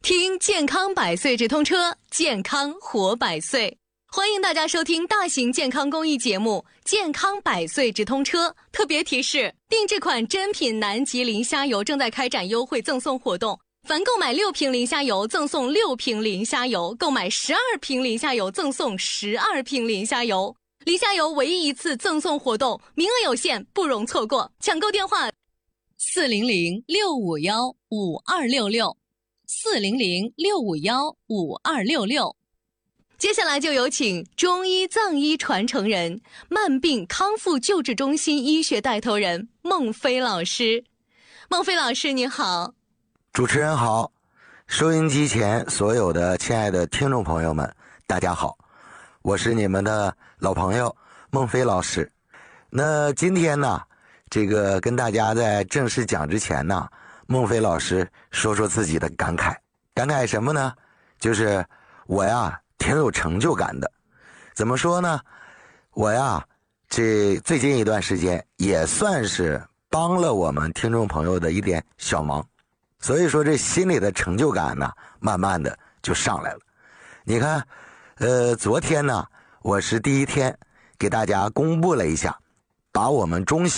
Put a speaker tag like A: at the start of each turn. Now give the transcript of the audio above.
A: 听健康百岁直通车，健康活百岁。欢迎大家收听大型健康公益节目《健康百岁直通车》。特别提示：定制款真品南极磷虾油正在开展优惠赠送活动，凡购买6瓶磷虾油赠送6瓶磷虾油，购买12瓶磷虾油赠送12瓶磷虾油。磷虾油唯一一次赠送活动，名额有限，不容错过。抢购电话：400-651-5266，400-651-5266。接下来就有请中医藏医传承人、慢病康复救治中心医学带头人孟飞老师。孟飞老师你好。
B: 主持人好，收音机前所有的亲爱的听众朋友们大家好，我是你们的老朋友孟飞老师。那今天呢，跟大家在正式讲之前呢，孟飞老师说说自己的感慨什么呢？就是我呀挺有成就感的。怎么说呢？我呀这最近一段时间也算是帮了我们听众朋友的一点小忙，所以说这心里的成就感呢慢慢的就上来了。你看昨天呢我是第一天给大家公布了一下，把我们中